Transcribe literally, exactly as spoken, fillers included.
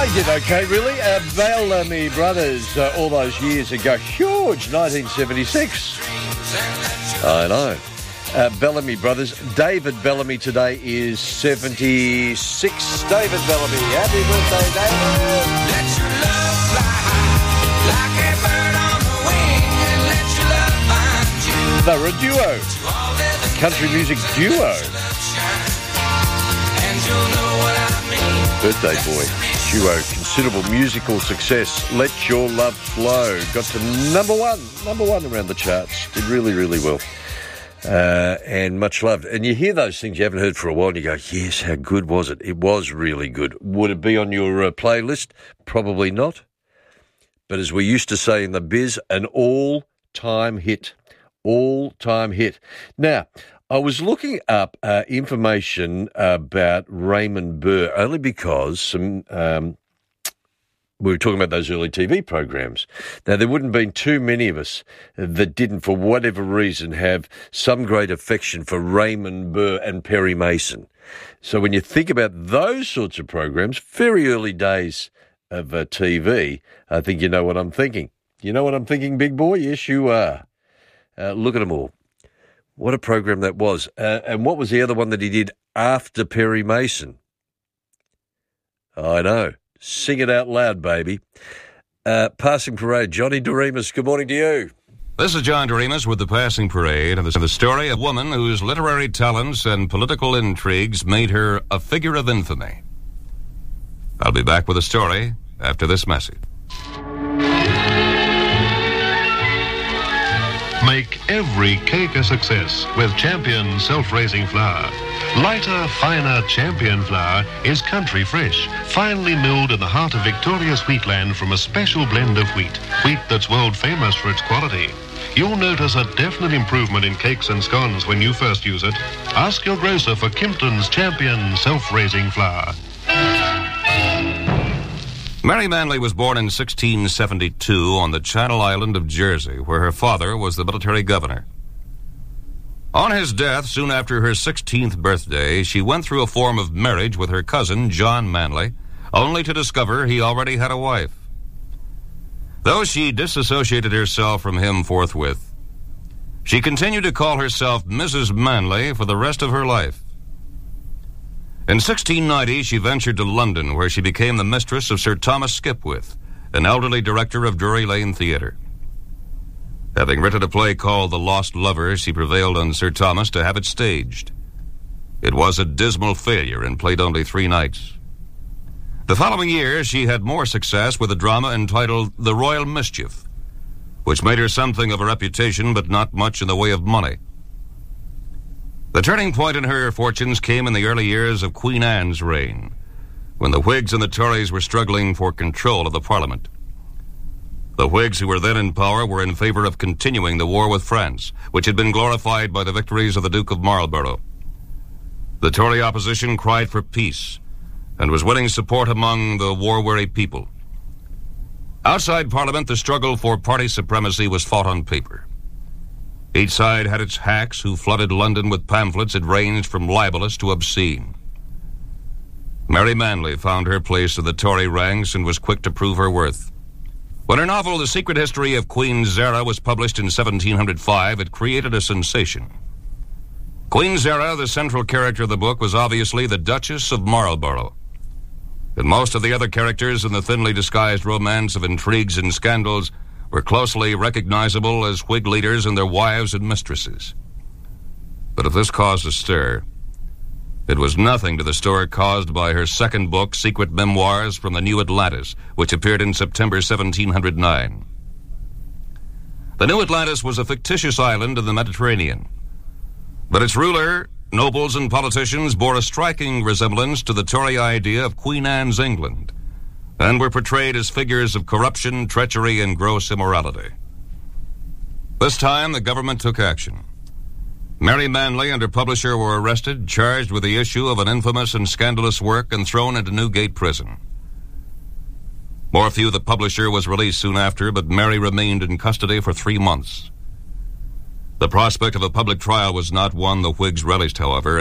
They did okay, really. Uh, Bellamy Brothers, uh, all those years ago. Huge, nineteen seventy-six. I know. Uh, Bellamy Brothers. David Bellamy today is seventy-six. David Bellamy, happy birthday, David. Let your love fly high like a bird on the wing and let your love find you. They were a duo. A country music duo. And you'll know what I mean. Birthday boy. Duo. Considerable musical success. Let Your Love Flow. Got to number one. Number one around the charts. Did really, really well. Uh, and much loved. And you hear those things you haven't heard for a while and you go, yes, how good was it? It was really good. Would it be on your uh, playlist? Probably not. But as we used to say in the biz, an all-time hit. All-time hit. Now, I was looking up uh, information about Raymond Burr only because some... Um, we were talking about those early T V programs. Now, there wouldn't have been too many of us that didn't, for whatever reason, have some great affection for Raymond Burr and Perry Mason. So when you think about those sorts of programs, very early days of uh, T V, I think you know what I'm thinking. You know what I'm thinking, big boy? Yes, you are. Uh, look at them all. What a program that was. Uh, and what was the other one that he did after Perry Mason? I know. Sing it out loud, baby. Uh, Passing Parade, Johnny Doremus, good morning to you. This is John Doremus with the Passing Parade, and the story of a woman whose literary talents and political intrigues made her a figure of infamy. I'll be back with a story after this message. Make every cake a success with Champion self-raising flour. Lighter, finer Champion flour is country fresh, finely milled in the heart of Victoria's wheatland from a special blend of wheat, wheat that's world famous for its quality. You'll notice a definite improvement in cakes and scones when you first use it. Ask your grocer for Kimpton's Champion self-raising flour. Mary Manley was born in sixteen seventy-two on the Channel Island of Jersey, where her father was the military governor. On his death, soon after her sixteenth birthday, she went through a form of marriage with her cousin, John Manley, only to discover he already had a wife. Though she disassociated herself from him forthwith, she continued to call herself Missus Manley for the rest of her life. In sixteen ninety, she ventured to London, where she became the mistress of Sir Thomas Skipwith, an elderly director of Drury Lane Theatre. Having written a play called The Lost Lover, she prevailed on Sir Thomas to have it staged. It was a dismal failure and played only three nights. The following year, she had more success with a drama entitled The Royal Mischief, which made her something of a reputation but not much in the way of money. The turning point in her fortunes came in the early years of Queen Anne's reign, when the Whigs and the Tories were struggling for control of the Parliament. The Whigs, who were then in power, were in favor of continuing the war with France, which had been glorified by the victories of the Duke of Marlborough. The Tory opposition cried for peace and was winning support among the war-weary people. Outside Parliament, the struggle for party supremacy was fought on paper. Each side had its hacks who flooded London with pamphlets that ranged from libelous to obscene. Mary Manley found her place in the Tory ranks and was quick to prove her worth. When her novel, The Secret History of Queen Zara, was published in seventeen oh five, it created a sensation. Queen Zara, the central character of the book, was obviously the Duchess of Marlborough. And most of the other characters in the thinly disguised romance of intrigues and scandals were closely recognizable as Whig leaders and their wives and mistresses. But if this caused a stir, it was nothing to the stir caused by her second book, Secret Memoirs from the New Atlantis, which appeared in September seventeen oh nine. The New Atlantis was a fictitious island in the Mediterranean, but its ruler, nobles, and politicians bore a striking resemblance to the Tory idea of Queen Anne's England, and were portrayed as figures of corruption, treachery, and gross immorality. This time, the government took action. Mary Manley and her publisher were arrested, charged with the issue of an infamous and scandalous work, and thrown into Newgate Prison. Morphew, the publisher, was released soon after, but Mary remained in custody for three months. The prospect of a public trial was not one the Whigs relished, however,